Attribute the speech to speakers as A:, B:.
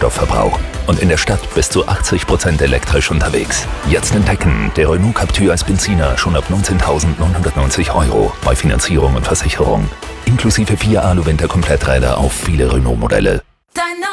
A: Kraftstoffverbrauch. Und in der Stadt bis zu 80% elektrisch unterwegs. Jetzt entdecken, der Renault Captur als Benziner schon ab 19.990 € bei Finanzierung und Versicherung. Inklusive 4 Alu-Winter-Kompletträder auf viele Renault-Modelle.
B: Dein